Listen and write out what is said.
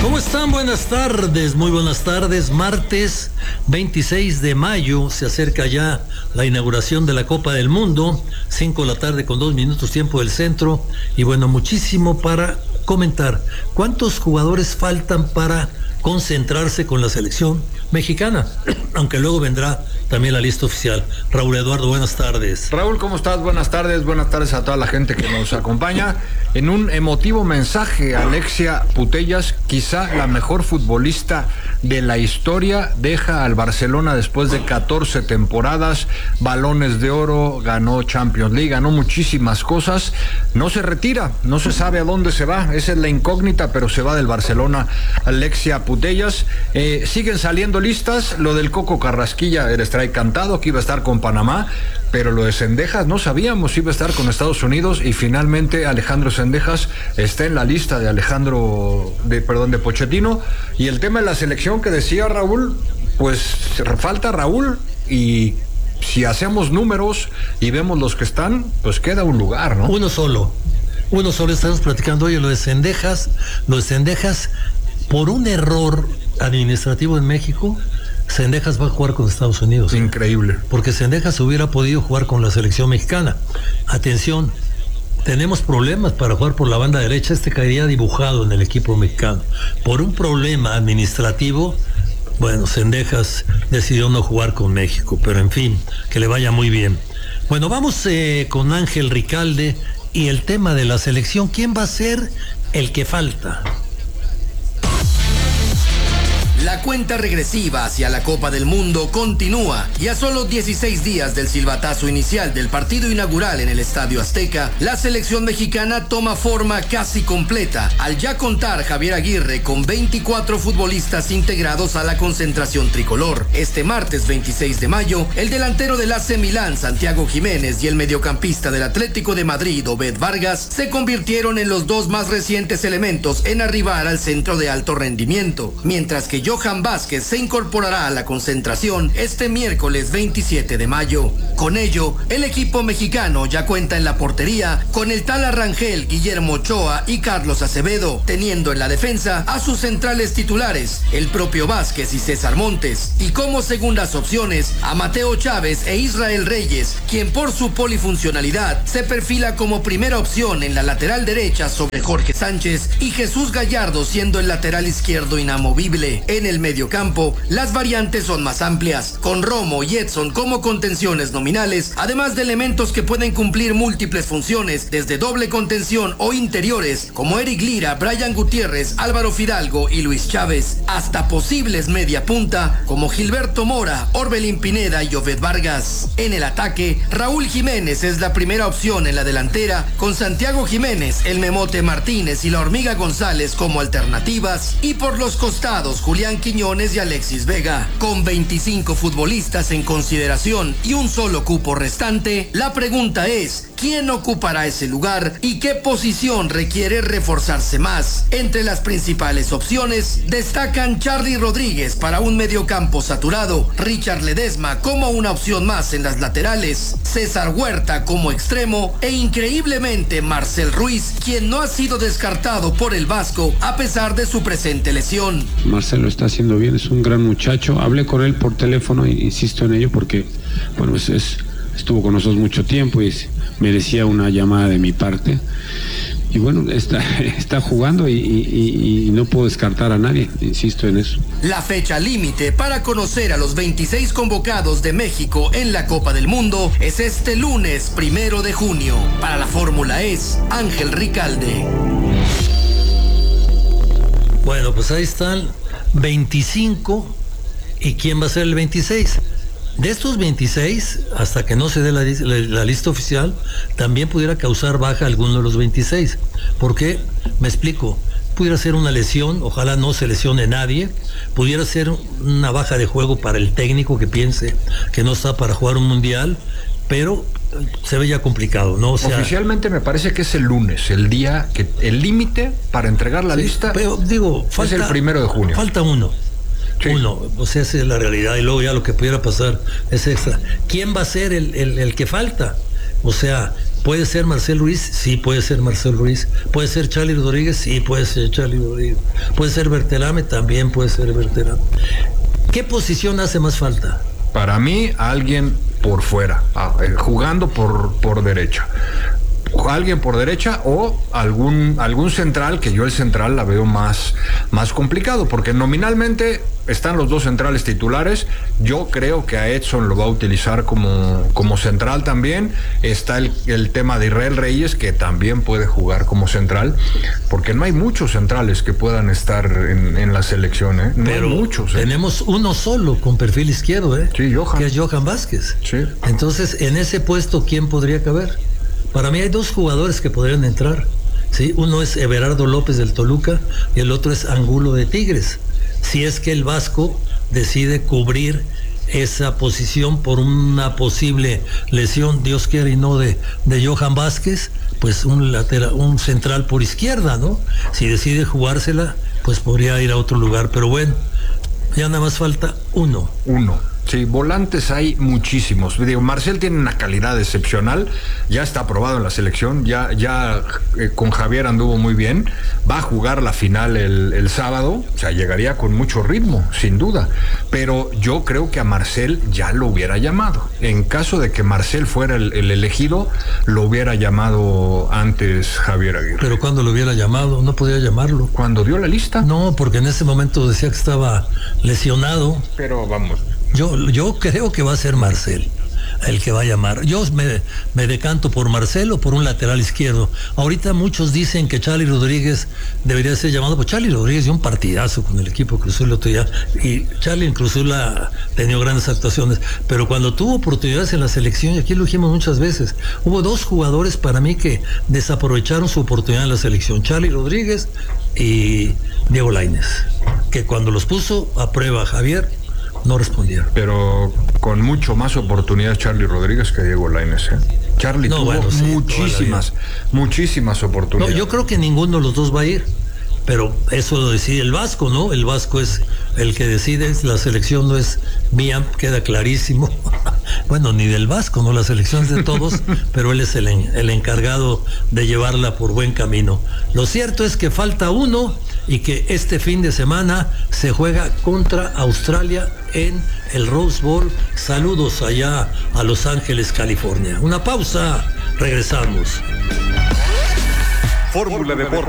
¿Cómo están? Buenas tardes, muy buenas tardes. Martes 26 de mayo, se acerca ya la inauguración de la Copa del Mundo, 5 de la tarde con 2 minutos tiempo del centro, y bueno, muchísimo para comentar. ¿Cuántos jugadores faltan para concentrarse con la selección mexicana? Aunque luego vendrá también la lista oficial. Raúl Eduardo, buenas tardes. Raúl, ¿cómo estás? Buenas tardes a toda la gente que nos acompaña. En un emotivo mensaje, Alexia Putellas, quizá la mejor futbolista de la historia, deja al Barcelona después de 14 temporadas, balones de oro, ganó Champions League, ganó muchísimas cosas, no se retira, no se sabe a dónde se va, esa es la incógnita, pero se va del Barcelona Alexia Putellas. Siguen saliendo listas, lo del Coco Carrasquilla era strike cantado, que iba a estar con Panamá, pero lo de Cendejas no sabíamos si iba a estar con Estados Unidos, y finalmente Alejandro Cendejas está en la lista de de Pochettino. Y el tema de la selección que decía Raúl, pues falta Raúl, y si hacemos números y vemos los que están, pues queda un lugar, ¿no? Uno solo, estamos platicando hoy, lo de Cendejas, por un error administrativo en México, Cendejas va a jugar con Estados Unidos. Increíble. Porque Cendejas hubiera podido jugar con la selección mexicana. Atención, tenemos problemas para jugar por la banda derecha. Caería dibujado en el equipo mexicano. Por un problema administrativo, bueno, Cendejas decidió no jugar con México, pero en fin, que le vaya muy bien. Bueno, vamos con Ángel Ricalde y el tema de la selección. ¿Quién va a ser el que falta? La cuenta regresiva hacia la Copa del Mundo continúa, y a solo 16 días del silbatazo inicial del partido inaugural en el Estadio Azteca, la selección mexicana toma forma casi completa, al ya contar Javier Aguirre con 24 futbolistas integrados a la concentración tricolor. Este martes 26 de mayo, el delantero del AC Milán, Santiago Jiménez, y el mediocampista del Atlético de Madrid, Obed Vargas, se convirtieron en los dos más recientes elementos en arribar al centro de alto rendimiento, mientras que Johan Vázquez se incorporará a la concentración este miércoles 27 de mayo. Con ello, el equipo mexicano ya cuenta en la portería con el Tala Rangel, Guillermo Ochoa y Carlos Acevedo, teniendo en la defensa a sus centrales titulares, el propio Vázquez y César Montes, y como segundas opciones a Mateo Chávez e Israel Reyes, quien por su polifuncionalidad se perfila como primera opción en la lateral derecha sobre Jorge Sánchez, y Jesús Gallardo siendo el lateral izquierdo inamovible. En el mediocampo, las variantes son más amplias, con Romo y Edson como contenciones nominales, además de elementos que pueden cumplir múltiples funciones, desde doble contención o interiores, como Eric Lira, Brian Gutiérrez, Álvaro Fidalgo y Luis Chávez, hasta posibles media punta, como Gilberto Mora, Orbelín Pineda y Obed Vargas. En el ataque, Raúl Jiménez es la primera opción en la delantera, con Santiago Jiménez, el Memote Martínez y la Hormiga González como alternativas, y por los costados, Julián Quiñones y Alexis Vega. Con 25 futbolistas en consideración y un solo cupo restante, la pregunta es: ¿quién ocupará ese lugar y qué posición requiere reforzarse más? Entre las principales opciones destacan Charly Rodríguez para un mediocampo saturado, Richard Ledesma como una opción más en las laterales, César Huerta como extremo e increíblemente Marcel Ruiz, quien no ha sido descartado por el Vasco a pesar de su presente lesión. Marcelo está haciendo bien, es un gran muchacho. Hablé con él por teléfono, e insisto en ello porque, bueno, estuvo con nosotros mucho tiempo y merecía una llamada de mi parte. Y bueno, está jugando y no puedo descartar a nadie, insisto en eso. La fecha límite para conocer a los 26 convocados de México en la Copa del Mundo es este lunes 1 de junio. Para la Fórmula es Ángel Ricalde. Bueno, pues ahí están 25, ¿y quién va a ser el 26? De estos 26, hasta que no se dé la lista oficial, también pudiera causar baja alguno de los 26. ¿Por qué? Me explico. Pudiera ser una lesión, ojalá no se lesione nadie, pudiera ser una baja de juego para el técnico que piense que no está para jugar un mundial, pero se ve ya complicado, ¿no? O sea, oficialmente me parece que es el lunes, el día que el límite para entregar la lista. Pero digo, falta, es el 1 de junio. Falta uno. Sí. Uno, o sea, esa es la realidad, y luego ya lo que pudiera pasar es extra. ¿Quién va a ser el que falta? O sea, ¿Puede ser Marcel Ruiz? Sí, puede ser Marcel Ruiz. ¿Puede ser Charly Rodríguez? Sí, puede ser Charly Rodríguez. ¿Puede ser Berterame? También puede ser Berterame. ¿Qué posición hace más falta? Para mí, alguien por fuera, jugando por derecha. Alguien por derecha o algún central, que yo el central la veo más complicado, porque nominalmente están los dos centrales titulares. Yo creo que a Edson lo va a utilizar como central también. Está el tema de Israel Reyes, que también puede jugar como central, porque no hay muchos centrales que puedan estar en la selección, ¿eh? No Pero hay muchos. Tenemos uno solo con perfil izquierdo, Sí, Johan. que es Johan Vázquez. Sí. Entonces, en ese puesto, ¿quién podría caber? Para mí hay dos jugadores que podrían entrar, ¿sí? Uno es Everardo López del Toluca y el otro es Angulo de Tigres. Si es que el Vasco decide cubrir esa posición por una posible lesión, Dios quiera y no, de Johan Vázquez, pues un central por izquierda, ¿no? Si decide jugársela, pues podría ir a otro lugar. Pero bueno, ya nada más falta uno. Sí, volantes hay muchísimos. Digo, Marcel tiene una calidad excepcional, ya está aprobado en la selección, ya con Javier anduvo muy bien, va a jugar la final el sábado, o sea, llegaría con mucho ritmo, sin duda, pero yo creo que a Marcel ya lo hubiera llamado. En caso de que Marcel fuera el elegido, lo hubiera llamado antes Javier Aguirre. Pero cuando lo hubiera llamado, no podía llamarlo. ¿Cuando dio la lista? No, porque en ese momento decía que estaba lesionado. Pero vamos... Yo creo que va a ser Marcel el que va a llamar. Yo me decanto por Marcel o por un lateral izquierdo. Ahorita muchos dicen que Charly Rodríguez debería ser llamado, pues Charly Rodríguez dio un partidazo con el equipo Cruz Azul el otro día, y Charly en Cruz Azul ha tenido grandes actuaciones, pero cuando tuvo oportunidades en la selección, y aquí lo dijimos muchas veces, hubo dos jugadores para mí que desaprovecharon su oportunidad en la selección, Charly Rodríguez y Diego Lainez, que cuando los puso a prueba Javier, no respondieron. Pero con mucho más oportunidades Charly Rodríguez que Diego Lainez, ¿eh? Charly tuvo muchísimas oportunidades. No, yo creo que ninguno de los dos va a ir, pero eso lo decide el Vasco, ¿no? El Vasco es el que decide, la selección no es mía, queda clarísimo. Bueno, ni del Vasco, ¿no? La selección es de todos, pero él es el encargado de llevarla por buen camino. Lo cierto es que falta uno y que este fin de semana se juega contra Australia en el Rose Bowl. Saludos allá a Los Ángeles, California. Una pausa, regresamos. Fórmula Deportes.